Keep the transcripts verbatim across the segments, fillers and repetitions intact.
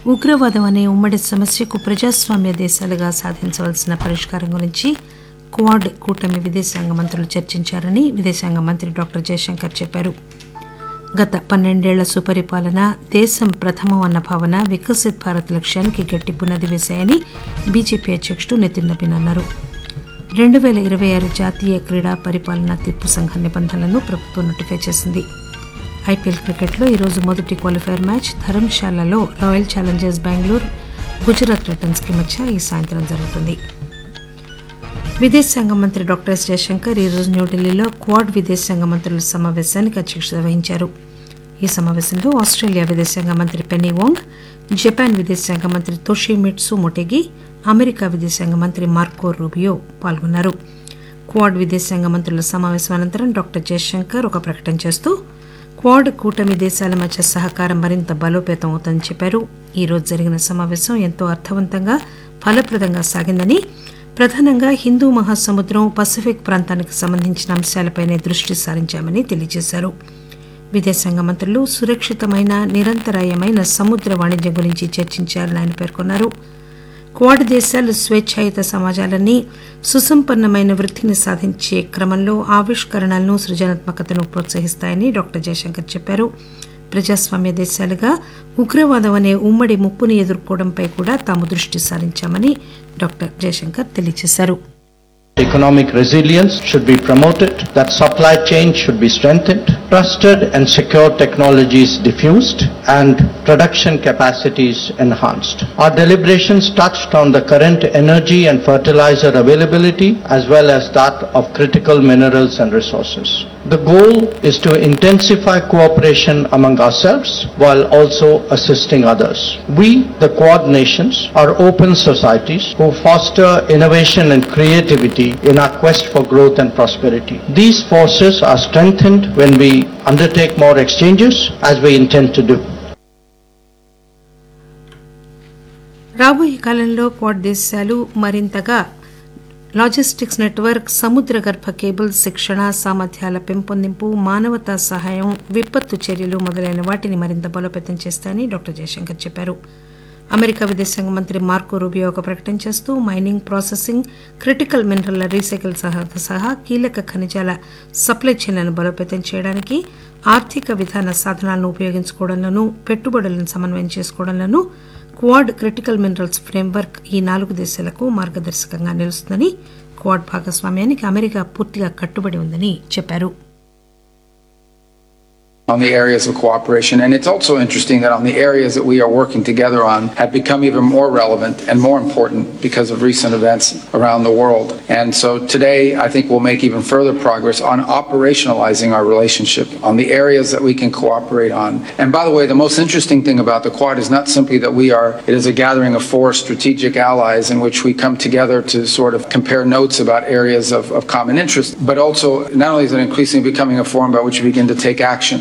ఉగ్రవాదం అనే ఉమ్మడి సమస్యకు ప్రజాస్వామ్య దేశాలుగా సాధించవలసిన పరిష్కారం గురించి క్వాడ్ కూటమి విదేశాంగ మంత్రులు చర్చించారని విదేశాంగ మంత్రి డాక్టర్ జయశంకర్ చెప్పారు. గత పన్నెండేళ్ల సుపరిపాలన, దేశం ప్రథమం అన్న భావన వికసిత్ భారత్ లక్ష్యానికి గట్టి పునాది వేశాయని బీజేపీ అధ్యక్షుడు నితిన్ నబీన్ అన్నారు. రెండు పేల ఇరవై ఆరు జాతీయ క్రీడా పరిపాలనా తీర్పు సంఘం నిబంధనలను ప్రభుత్వం నోటిఫై చేసింది. ఐపీఎల్ క్రికెట్లో ఈరోజు మొదటి qualifier match ధర్మశాలలో royal Challengers Bengaluru Gujarat Titans కి మధ్య ఈ సాయంత్రం జరుగుతుంది. విదేశాంగ మంత్రి డాక్టర్ ఎస్ జయశంకర్ ఈరోజు న్యూఢిల్లీలో క్వాడ్ విదేశాంగ మంత్రుల సమావేశానికి అధ్యక్షత వహించారు. ఈ సమావేశంలో ఆస్ట్రేలియా విదేశాంగ మంత్రి పెన్నీ వాంగ్, జపాన్ విదేశాంగ మంత్రి తోషిమిట్సు మొటెగి, అమెరికా విదేశాంగ మంత్రి మార్కో రూబియో పాల్గొన్నారు. క్వాడ్ విదేశాంగ మంత్రుల సమావేశం అనంతరం డాక్టర్ జయశంకర్ ఒక ప్రకటన చేస్తూ క్వాడ్ కూటమి దేశాల మధ్య సహకారం మరింత బలోపేతం అవుతుందని చెప్పారు. ఈ రోజు జరిగిన సమావేశం ఎంతో అర్థవంతంగా, ఫలప్రదంగా సాగిందని, ప్రధానంగా హిందూ మహాసముద్రం, పసిఫిక్ ప్రాంతానికి సంబంధించిన అంశాలపైనే దృష్టి సారించామని తెలియజేశారు. విదేశాంగ మంత్రులు సురక్షితమైన, నిరంతరాయమైన సముద్ర వాణిజ్యం గురించి చర్చించారని ఆయన పేర్కొన్నారు. క్వాడ్ దేశాలు స్వేచ్ఛాయుత సమాజాలన్నీ సుసంపన్నమైన వృద్ధిని సాధించే క్రమంలో ఆవిష్కరణలను, సృజనాత్మకతను ప్రోత్సహిస్తాయని డాక్టర్ జయశంకర్ చెప్పారు. ప్రజాస్వామ్య దేశాలుగా ఉగ్రవాదం అనే ఉమ్మడి ముప్పును ఎదుర్కోవడంపై కూడా తాము దృష్టి సారించామని డాక్టర్ జయశంకర్ తెలియజేశారు. Economic resilience should be promoted, that supply chain should be strengthened, trusted and secure technologies diffused, and production capacities enhanced. Our deliberations touched on the current energy and fertilizer availability as well as that of critical minerals and resources. The goal is to intensify cooperation among ourselves while also assisting others. We, the Quad nations, are open societies who foster innovation and creativity in our quest for growth and prosperity. These forces are strengthened when we undertake more exchanges, as we intend to do. రాబోయే కాలంలో quad దేశాలు మరింతగా logistics network, సముద్ర గర్భ cable శిక్షణ, సామర్థ్యాల పెంపొందింపు, మానవతా సహాయం, విపత్తు చర్యలు మొదలైన వాటిని మరింత బలోపేతం చేస్తాయని డాక్టర్ జయశంకర్ చెప్పారు. అమెరికా విదేశాంగ మంత్రి మార్కో రూబియో ఒక ప్రకటన చేస్తూ మైనింగ్, ప్రాసెసింగ్, క్రిటికల్ మినరల్ల రీసైకిల్ సహా కీలక ఖనిజాల సప్లై చైన్లను బలోపేతం చేయడానికి, ఆర్థిక విధాన సాధనాలను ఉపయోగించుకోవడంలోనూ, పెట్టుబడులను సమన్వయం చేసుకోవడంలోనూ క్వాడ్ క్రిటికల్ మినరల్స్ ఫ్రేమ్వర్క్ ఈ నాలుగు దేశాలకు మార్గదర్శకంగా నిలుస్తుందని, క్వాడ్ భాగస్వామ్యానికి అమెరికా పూర్తిగా కట్టుబడి ఉందని చెప్పారు. On the areas of cooperation. And it's also interesting that on the areas that we are working together on have become even more relevant and more important because of recent events around the world. And so today I think we'll make even further progress on operationalizing our relationship on the areas that we can cooperate on. And by the way, the most interesting thing about the Quad is not simply that we are, it is a gathering of four strategic allies in which we come together to sort of compare notes about areas of, of common interest, but also not only is it increasingly becoming a forum by which we begin to take action.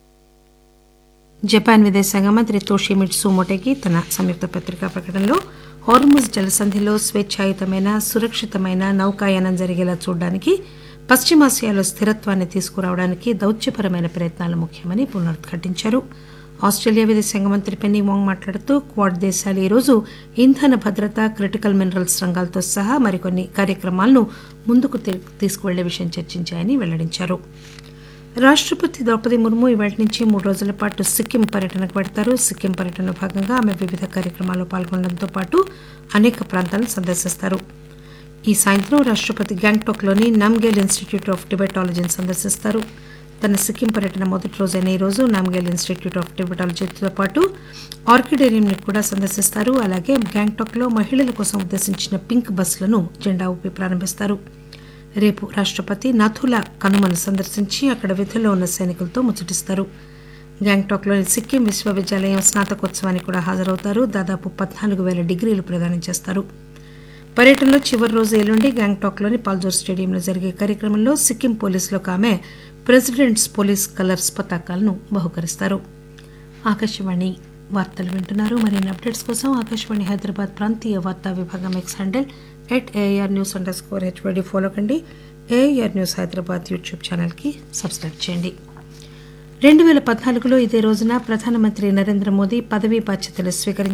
Japan విదేశాంగ మంత్రి Toshimitsu Motegi తన సంయుక్త పత్రికా ప్రకటనలో Hormuz జలసంధిలో స్వేచ్ఛాయుతమైన, సురక్షితమైన నౌకాయానం జరిగేలా చూడడానికి, పశ్చిమాసియాలో స్థిరత్వాన్ని తీసుకురావడానికి దౌత్యపరమైన ప్రయత్నాలు ముఖ్యమని పునరుద్ఘాటించారు. ఆస్ట్రేలియా విదేశాంగ మంత్రి పెన్నీ వాంగ్ మాట్లాడుతూ క్వాడ్ దేశాలు ఈరోజు ఇంధన భద్రత, క్రిటికల్ మినరల్స్ రంగాలతో సహా మరికొన్ని కార్యక్రమాలను ముందుకు తీసుకువెళ్లే విషయం చర్చించాయని వెల్లడించారు. రాష్టపతి ద్రౌపది ముర్ము ఇవాటి నుంచి మూడు రోజుల పాటు సిక్కిం పర్యటనకు పెడతారు. సిక్కిం పర్యటనలో భాగంగా ఆమె వివిధ కార్యక్రమాల్లో పాల్గొనడంతో పాటు అనేక ప్రాంతాలను సందర్శిస్తారు. ఈ సాయంత్రం రాష్టపతి గ్యాంగ్టాక్లోని నామ్గేల్ ఇన్స్టిట్యూట్ ఆఫ్ టిబెటాలజీని సందర్శిస్తారు. తన సిక్కిం పర్యటన మొదటి రోజైన ఈ రోజు నామ్గేల్ ఇన్స్టిట్యూట్ ఆఫ్ టిబెటాలజీతో పాటు ఆర్కిడేరియంని కూడా సందర్శిస్తారు. అలాగే గ్యాంగ్టాక్లో మహిళల కోసం ఉద్దేశించిన పింక్ బస్సులను జెండా ఊపి ప్రారంభిస్తారు. రేపు రాష్టపతి నథులా కనుమను సందర్శించి అక్కడ విధుల్లో ఉన్న సైనికులతో ముచ్చటిస్తారు. గ్యాంగ్టాక్లోని సిక్కిం విశ్వవిద్యాలయం స్నాతకోత్సవానికి కూడా హాజరవుతారు. దాదాపు పద్నాలుగు వేల డిగ్రీలు ప్రదానం చేస్తారు. పర్యటనలో చివరి రోజు ఎల్లుండి గ్యాంగ్టాక్లోని పాల్జోర్ స్టేడియంలో జరిగే కార్యక్రమంలో సిక్కిం పోలీసులకు ఆమె ప్రెసిడెంట్స్ పోలీస్ కలర్స్ పతాకాలను బహుకరిస్తారు. ఆకాశవాణి వార్తలు వింటున్నారు. మరిన్ని అప్డేట్స్ కోసం ఆకాశవాణి హైదరాబాద్ ప్రాంతీయ వార్తా విభాగం X handle at AR news under score HYD follow కండి. ఏఆర్ న్యూస్ హైదరాబాద్ యూట్యూబ్ ఛానల్కి సబ్స్క్రైబ్ చేయండి. రెండు వేల పద్నాలుగులో ఇదే రోజున ప్రధానమంత్రి నరేంద్ర మోదీ పదవీ బాధ్యతలు స్వీకరించారు.